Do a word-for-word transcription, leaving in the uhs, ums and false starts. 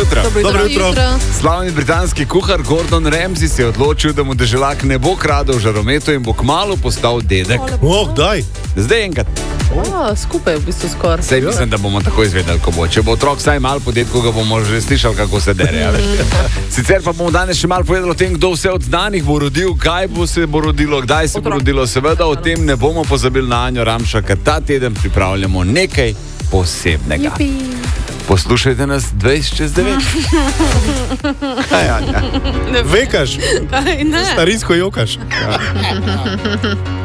jutro. Dobro jutro. Slavni britanski kuhar Gordon Ramsay se je odločil, da mu deželak ne bo kradel v žarometu in bo kmalu postal dedek. Oh, daj. Zdaj enkrat. A, skupaj v bistvu skoraj. Sej mislim, da bomo tako izvedeli, ko bo. Če bo otrok vsaj malo po dedku, ga bomo že slišali, kako se dere. Sicer pa bomo danes še malo povedali o tem, kdo vse od znanih bo rodil, kaj bo se bo rodilo, kdaj se bo rodilo. Seveda o tem ne bomo pozabili na Anjo Ramša, ker ta teden pripravljamo nekaj posebnega. Jupi. Poslušajte nas dvajset čez devet. Kaj, Anja? Vekaš, Kaj, ne. starinsko jokaš. Ja.